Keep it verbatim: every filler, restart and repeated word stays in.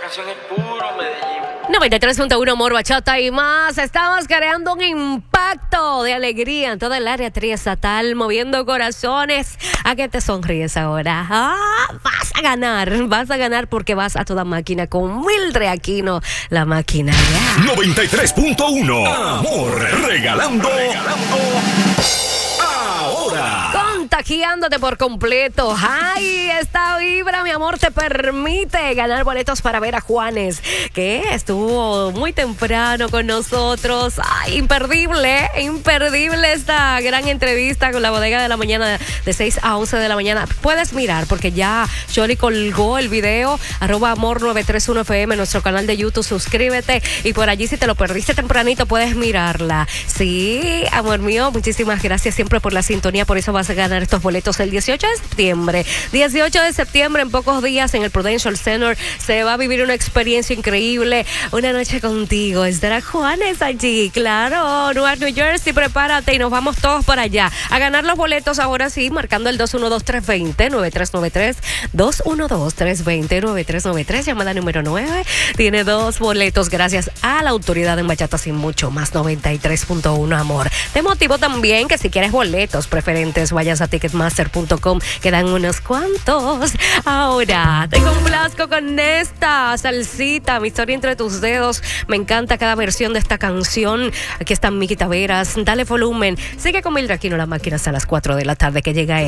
canción es puro Medellín. noventa y tres punto uno Amor, Bachata y más. Estamos creando un impacto de alegría en toda el área triestatal, moviendo corazones. ¿A qué te sonríes ahora? Ah, vas a ganar, vas a ganar porque vas a toda máquina con Mildred Aquino, la máquina. Yeah. noventa y tres punto uno Amor, regalando, regalando ahora. Contagiándote por completo. Ay, esta vibra, mi amor, te permite ganar boletos para ver a Juanes, que estuvo muy temprano con nosotros. Ay, imperdible, imperdible esta gran entrevista con la bodega de la mañana de seis a once de la mañana. Puedes mirar porque ya Sholi colgó el video, arroba amor nueve tres uno F M, nuestro canal de YouTube. Suscríbete y por allí, si te lo perdiste tempranito, puedes mirarla. Sí, amor mío, muchísimas gracias siempre por la sintonía. Por eso vas a ganar estos boletos el dieciocho de septiembre. dieciocho de septiembre, en pocos días, en el Prudential Center, se va a vivir una experiencia increíble. Una noche contigo. Estará Juanes allí, claro. Newark, New Jersey, prepárate y nos vamos todos para allá a ganar los boletos. Ahora sí, marcando el dos uno dos, tres dos cero, nueve tres nueve tres, dos uno dos, tres dos cero, nueve tres nueve tres, llamada número nueve. Tiene dos boletos gracias a la autoridad en bachata sin mucho más. Noventa y tres punto uno Amor. Te motivo también que si quieres boletos preferentes, vayas a ticketmaster punto com, quedan unos cuantos. Ahora te complazco con esta salsita, Mi historia entre tus dedos. Me encanta cada versión de esta canción. Aquí están Miki Taveras. Dale volumen. Sigue con Mildred Aquino, la máquina, hasta las cuatro de la tarde, que llega